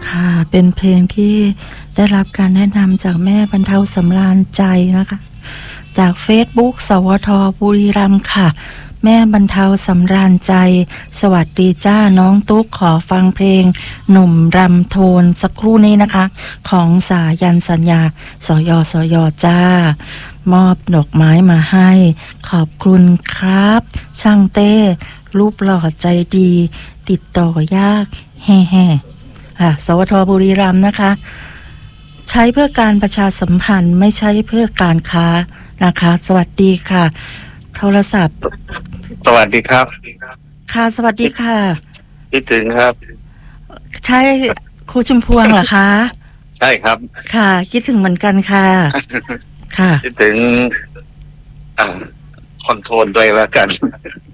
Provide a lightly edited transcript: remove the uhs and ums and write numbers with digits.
ค่ะเป็นเพลงที่ได้รับการแนะนำจากแม่บรรเทาสำราญใจนะคะจาก Facebook สวท.บุรีรัมย์ค่ะแม่บรรเทาสำราญใจสวัสดีจ้าน้องตุ๊กขอฟังเพลงหนุ่มรำโทนสักครู่นี้นะคะของสายันสัญญาสยจ้ามอบดอกไม้มาให้ขอบคุณครับช่างเต้รูปหล่อใจดีติดต่อยากแฮ่สวท.บุรีรัมย์นะคะใช้เพื่อการประชาสัมพันธ์ไม่ใช่เพื่อการค้านะคะสวัสดีค่ะโทรศัพท์สวัสดีครับค่ะสวัสดีค่ะคิดถึงครับใช่ครูชุมพวงเหรอคะใช่ครับค่ะคิดถึงเหมือนกันค่ะค่ะคิดถึงคอนโทรลด้วยแล้วกัน